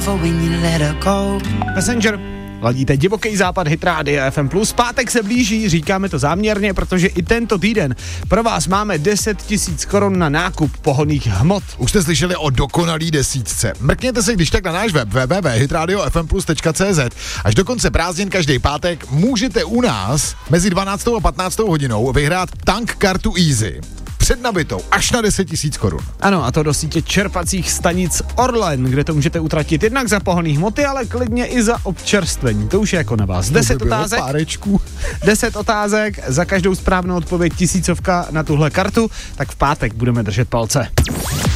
Passenger. Ladíte Divoký západ, Hit Rádia FM+. Pátek se blíží, říkáme to záměrně, protože i tento týden pro vás máme 10 000 korun na nákup pohonných hmot. Už jste slyšeli o dokonalý desítce. Mrkněte se když tak na náš web www.hitradiofmplus.cz. Až do konce prázdnin každý pátek můžete u nás mezi 12. a 15. hodinou vyhrát tank kartu Easy. Před nabitou až na 10 000 korun. Ano, a to do sítě čerpacích stanic Orlen, kde to můžete utratit jednak za pohonný hmoty, ale klidně i za občerstvení. To už je jako na vás. 10 otázek. Párečku. 10 otázek, za každou správnou odpověď 1000 na tuhle kartu, tak v pátek budeme držet palce.